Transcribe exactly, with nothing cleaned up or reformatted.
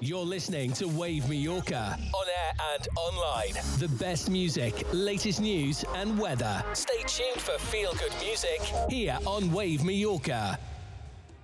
You're listening to Wave Mallorca, on air and online. The best music, latest news and weather. Stay tuned for feel-good music here on Wave Mallorca.